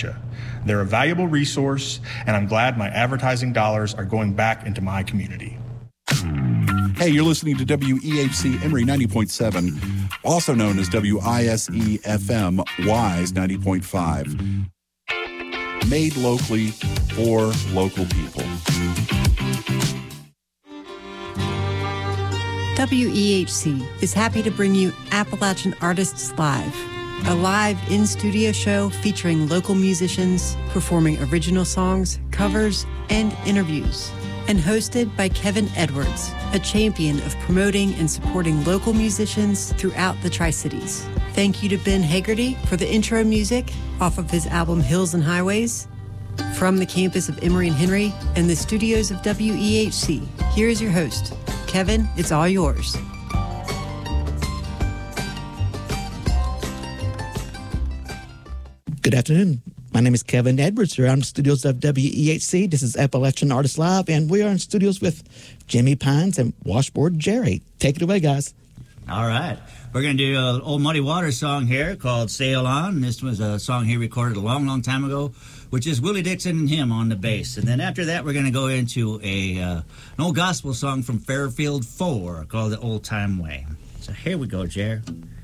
Appalachia. They're a valuable resource, and I'm glad my advertising dollars are going back into my community. Hey, you're listening to WEHC Emory 90.7, also known as WISE FM WISE 90.5. Made locally for local people. WEHC is happy to bring you Appalachian Artists Live, a live in-studio show featuring local musicians performing original songs, covers, and interviews, and hosted by Kevin Edwards, a champion of promoting and supporting local musicians throughout the Tri-Cities. Thank you to Ben Hagerty for the intro music off of his album Hills and Highways. From the campus of Emory and Henry and the studios of WEHC, here is your host, Kevin. It's all yours. Good afternoon. My name is Kevin Edwards. We're in the studios of WEHC. This is Appalachian Artists Live, and we are in studios with Jimmy Pines and Washboard Jerry. Take it away, guys. All right. We're going to do an old Muddy Waters song here called Sail On. This was a song he recorded a long, long time ago, which is Willie Dixon and him on the bass. And then after that, we're going to go into an old gospel song from Fairfield 4 called The Old Time Way. So here we go, Jer.